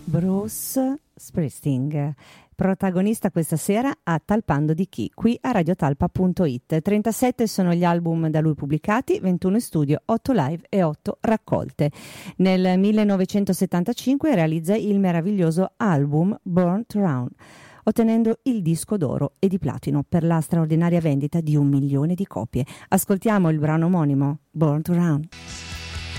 Bruce Springsteen, protagonista questa sera a Talpando di Chi, qui a radiotalpa.it. 37 sono gli album da lui pubblicati, 21 in studio, 8 live e 8 raccolte. Nel 1975 realizza il meraviglioso album Born to Run, ottenendo il disco d'oro e di platino per la straordinaria vendita di 1 milione di copie. Ascoltiamo il brano omonimo, Born to Run.